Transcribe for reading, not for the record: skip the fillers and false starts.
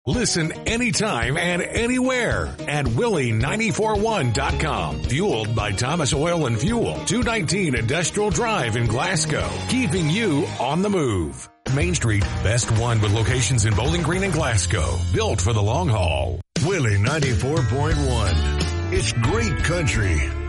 Listen anytime and anywhere at Willie941.com. Fueled by Thomas Oil and Fuel, 219 Industrial Drive in Glasgow. Keeping you on the move. Main Street, best one with locations in Bowling Green and Glasgow. Built for the long haul. Willie 94.1. It's great country.